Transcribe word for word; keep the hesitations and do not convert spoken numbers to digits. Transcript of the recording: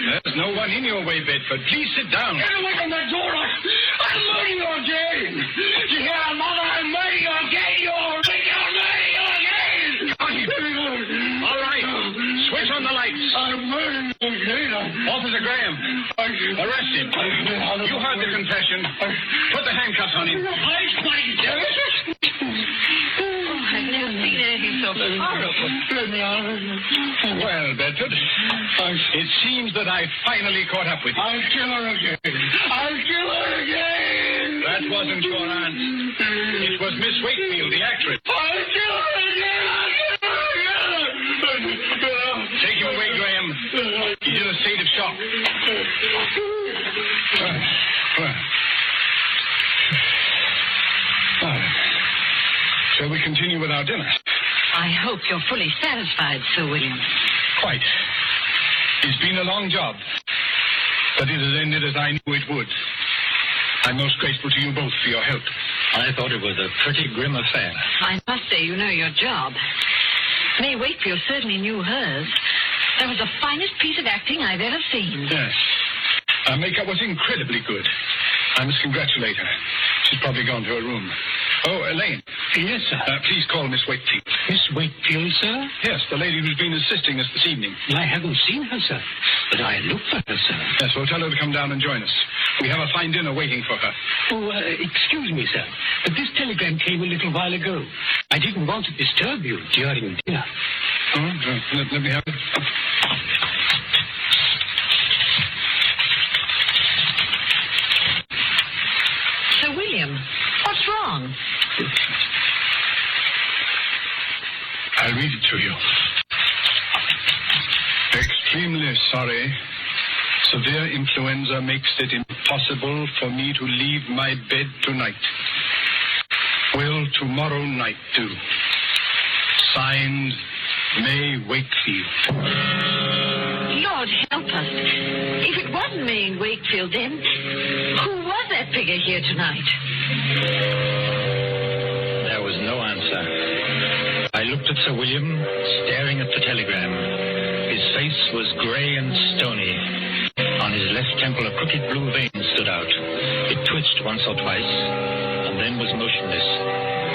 There's no one in your way, Bedford. Please sit down. Get away from that door. I'll murder you again. You hear, Mother? I'll murder you again. You'll murder you again. All right. Switch on the lights. I'll murder you again. Officer Graham, arrest him. You heard the confession. Put the handcuffs on him. Please, please, I've never seen anything so horrible. let me out. Well, Bedford, it seems that I finally caught up with you. I'll kill her again. I'll kill her again. That wasn't your aunt. It was Miss Wakefield, the actress. I'll kill her again. I'll kill her again. Take him away, Graham. He's in a state of shock. Well, well. Well, shall we continue with our dinner? I hope you're fully satisfied, Sir William. Quite. It's been a long job, but it has ended as I knew it would. I'm most grateful to you both for your help. I thought it was a pretty grim affair. I must say you know your job. May Wakefield certainly knew hers. That was the finest piece of acting I've ever seen. Yes. Her makeup was incredibly good. I must congratulate her. She's probably gone to her room. Oh, Elaine. Yes, sir. Uh, please call Miss Wakefield. Miss Wakefield, sir? Yes, the lady who's been assisting us this evening. I haven't seen her, sir. But I looked for her, sir. Yes, well, tell her to come down and join us. We have a fine dinner waiting for her. Oh, uh, excuse me, sir. But this telegram came a little while ago. I didn't want to disturb you during dinner. Oh, uh, let, let me have it. Sir William, what's wrong? I'll read it to you. Extremely sorry. Severe influenza makes it impossible for me to leave my bed tonight. Will tomorrow night do? Signed, May Wakefield. Lord help us. If it wasn't May Wakefield, then who was that figure here tonight? There was no answer. I looked at Sir William, staring at the telegram. His face was grey and stony. On his left temple, a crooked blue vein stood out. It twitched once or twice, and then was motionless.